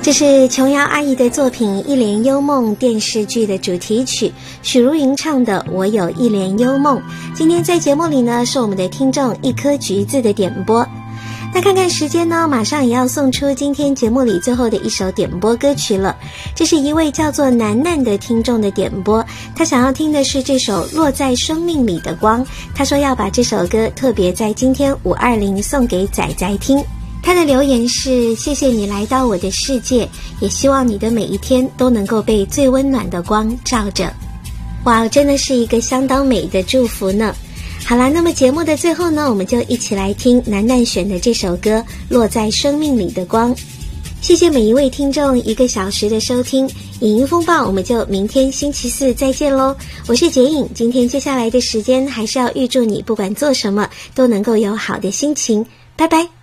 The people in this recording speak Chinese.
这是琼瑶阿姨的作品《一帘幽梦》电视剧的主题曲，许茹芸唱的《我有一帘幽梦》。今天在节目里呢，是我们的听众一颗橘子的点播。那看看时间呢，马上也要送出今天节目里最后的一首点播歌曲了。这是一位叫做楠楠的听众的点播，他想要听的是这首《落在生命里的光》，他说要把这首歌特别在今天520送给仔仔听。他的留言是：谢谢你来到我的世界，也希望你的每一天都能够被最温暖的光照着。哇，真的是一个相当美的祝福呢。好啦，那么节目的最后呢，我们就一起来听楠楠选的这首歌《落在生命里的光》。谢谢每一位听众1个小时的收听，影音风暴我们就明天星期四再见咯。我是洁影，今天接下来的时间还是要预祝你不管做什么都能够有好的心情，拜拜。